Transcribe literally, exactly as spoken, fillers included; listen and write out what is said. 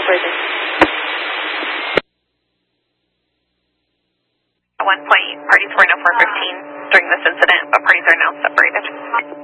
Virgin. At one point, parties were in a four fifteen during this incident, but parties are now separated.